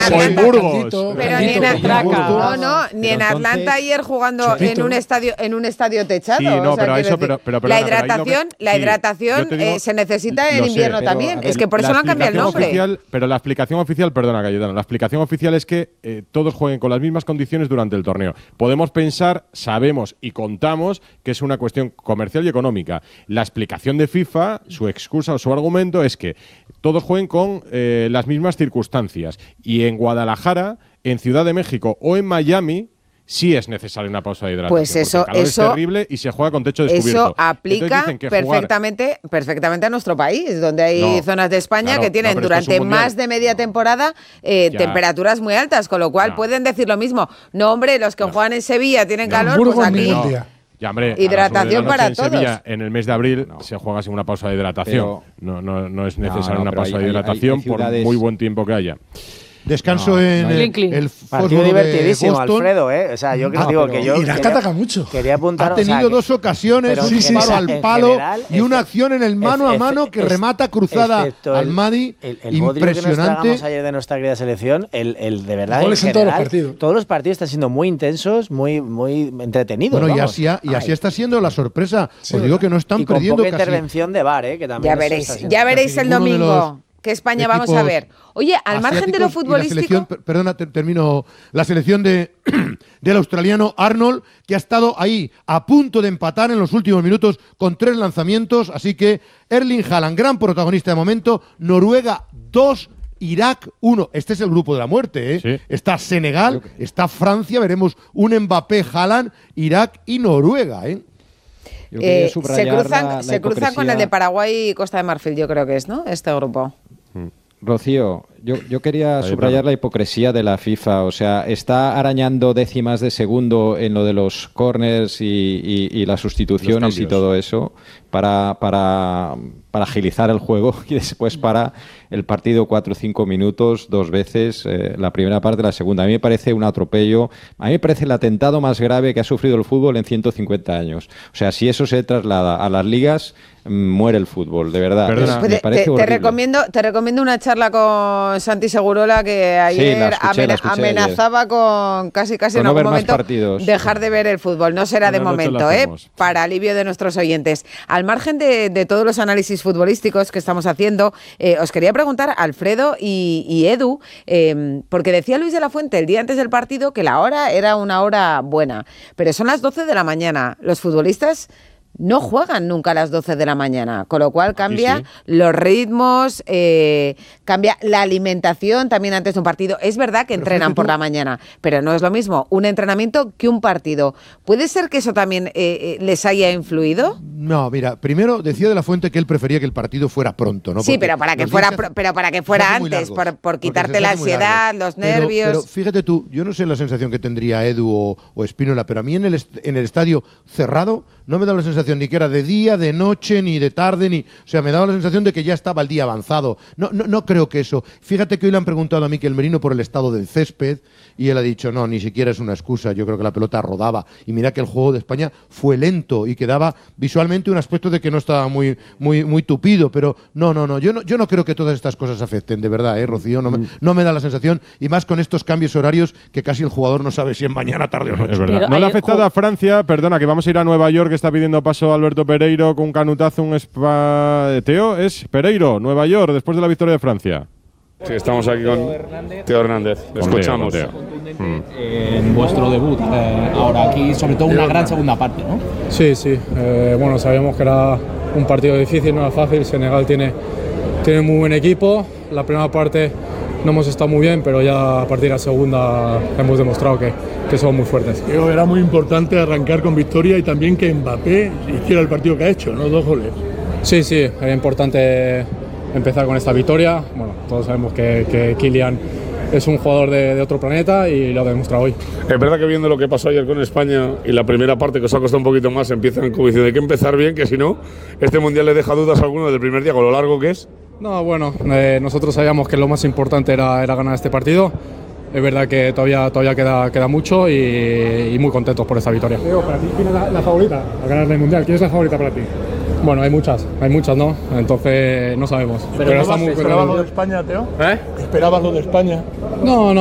O en Burgos. Pero ni en Atlanta. Ni en Atlanta ayer jugando en un estadio techado. Sí, no, pero eso, pero la hidratación se necesita en invierno también. Es que por eso no han cambiado el nombre. Pero la explicación oficial, perdona, Cayetano, la explicación oficial es que todos jueguen con las mismas condiciones durante el torneo. Podemos pensar, sabemos y contamos que es una cuestión comercial y económica. La explicación de FIFA, su excusa o su argumento es que todos jueguen con las mismas circunstancias. Y en Guadalajara, en Ciudad de México o en Miami sí es necesaria una pausa de hidratación. Pues eso es terrible y se juega con techo descubierto. Eso aplica perfectamente a nuestro país, donde hay zonas de España que tienen durante más de media temporada temperaturas muy altas, con lo cual pueden decir lo mismo. No, hombre, los que juegan en Sevilla tienen calor, pues aquí… Ya, hombre, hidratación para en todos. Sevilla, en el mes de abril se juega sin una pausa de hidratación. No es necesaria una pausa de hidratación por muy buen tiempo que haya. Descanso en el partido divertidísimo, Boston. Alfredo, O sea, yo digo que yo Irak ataca mucho. Quería apuntar, ha tenido dos ocasiones, un disparo al palo general, y una acción en el mano a mano que remata cruzada al Madi. El impresionante. Que nos tragamos ayer de nuestra querida selección, el de verdad, en general, todos los partidos están siendo muy intensos, muy entretenidos. Bueno, y así está siendo la sorpresa. Os digo que no están perdiendo con poca intervención de VAR, que también ya veréis el domingo. ¿Qué España vamos a ver? Oye, al margen de lo futbolístico… termino. La selección del australiano Arnold, que ha estado ahí a punto de empatar en los últimos minutos con 3 lanzamientos. Así que Erling Haaland, gran protagonista de momento. Noruega 2, Irak 1. Este es el grupo de la muerte, Sí. Está Senegal, está Francia. Veremos un Mbappé, Haaland, Irak y Noruega, se cruzan con el de Paraguay y Costa de Marfil, yo creo que es, ¿no? Este grupo. Rocío, yo quería subrayar la hipocresía de la FIFA. O sea, está arañando décimas de segundo en lo de los corners y las sustituciones y todo eso para agilizar el juego, y después para el partido 4 o 5 minutos 2 veces, la primera parte, la segunda. A mí me parece un atropello, a mí me parece el atentado más grave que ha sufrido el fútbol en 150 años. O sea, si eso se traslada a las ligas, muere el fútbol, de verdad. Me parece horrible. Te recomiendo una charla con Santi Segurola, que ayer amenazaba con casi en algún momento dejar de ver el fútbol. No será de momento, para alivio de nuestros oyentes. Al margen de todos los análisis futbolísticos que estamos haciendo, os quería preguntar, Alfredo y Edu, porque decía Luis de la Fuente el día antes del partido que la hora era una hora buena, pero son las 12 de la mañana. Los futbolistas no juegan nunca a las 12 de la mañana, con lo cual cambia los ritmos, cambia la alimentación también antes de un partido. Es verdad que entrenan por la mañana, pero no es lo mismo un entrenamiento que un partido. ¿Puede ser que eso también les haya influido? No, mira, primero decía de la Fuente que él prefería que el partido fuera pronto, ¿no? Sí, pero para que fuera antes, por quitarte la ansiedad, los nervios. Pero fíjate tú, yo no sé la sensación que tendría Edu o Espínola, pero a mí en el estadio cerrado no me da la sensación ni que era de día, de noche, ni de tarde, o sea, me daba la sensación de que ya estaba el día avanzado. No creo que eso. Fíjate que hoy le han preguntado a Mikel Merino por el estado del césped y él ha dicho, no, ni siquiera es una excusa, yo creo que la pelota rodaba. Y mira que el juego de España fue lento y quedaba visualmente un aspecto de que no estaba muy tupido, pero no, yo no creo que todas estas cosas afecten, de verdad, Rocío, no me da la sensación, y más con estos cambios horarios que casi el jugador no sabe si es mañana, tarde o noche. Es verdad. No le ha afectado a Francia, perdona, que vamos a ir a Nueva York, que está pidiendo paso Alberto Pereiro con un canutazo, Teo, es Pereiro, Nueva York, después de la victoria de Francia. Sí, estamos aquí con Teo Hernández. Escuchamos. En vuestro debut, ahora aquí, sobre todo una gran segunda parte, ¿no? Sí. Bueno, sabíamos que era un partido difícil, no era fácil. Senegal tiene muy buen equipo. La primera parte no hemos estado muy bien, pero ya a partir de la segunda hemos demostrado que somos muy fuertes. Era muy importante arrancar con victoria y también que Mbappé hiciera el partido que ha hecho, ¿no? 2 goles. Sí, era importante empezar con esta victoria. Bueno, todos sabemos que Kylian es un jugador de otro planeta y lo ha demostrado hoy. Es verdad que viendo lo que pasó ayer con España y la primera parte que os ha costado un poquito más, empiezan como diciendo hay que empezar bien, que si no, este Mundial le deja dudas a alguno desde el primer día con lo largo que es. No, bueno, nosotros sabíamos que lo más importante era ganar este partido. Es verdad que todavía queda mucho y muy contentos por esta victoria. Para ti, ¿quién es la favorita a ganar el Mundial? ¿Quién es la favorita para ti? Bueno, hay muchas, ¿no? Entonces no sabemos. ¿Esperabas lo de España, Teo? ¿Esperabas lo de España? No,